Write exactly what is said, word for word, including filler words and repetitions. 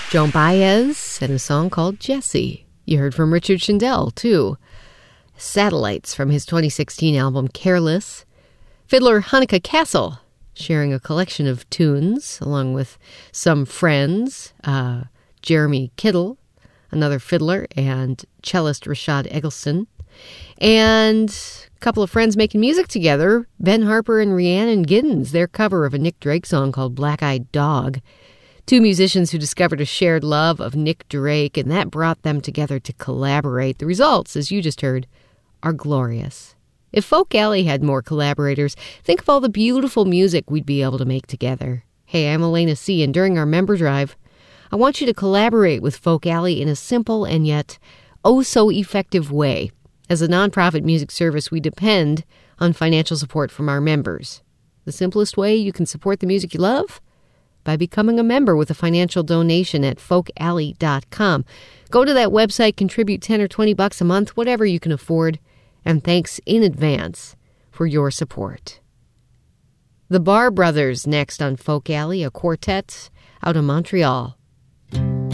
Joan Baez and a song called Jessie. You heard from Richard Shindell, too. Satellites from his twenty sixteen album Careless. Fiddler Hanukkah Castle, sharing a collection of tunes along with some friends. Uh, Jeremy Kittle, another fiddler, and cellist Rashad Eggleston. And a couple of friends making music together, Ben Harper and Rhiannon Giddens, their cover of a Nick Drake song called Black-Eyed Dog. Two musicians who discovered a shared love of Nick Drake, and that brought them together to collaborate. The results, as you just heard, are glorious. If Folk Alley had more collaborators, think of all the beautiful music we'd be able to make together. Hey, I'm Elena C., and during our member drive, I want you to collaborate with Folk Alley in a simple and yet oh-so-effective way. As a nonprofit music service, we depend on financial support from our members. The simplest way you can support the music you love? By becoming a member with a financial donation at folk alley dot com. Go to that website, contribute ten or twenty bucks a month, whatever you can afford, and thanks in advance for your support. The Barr Brothers next on Folk Alley, a quartet out of Montreal.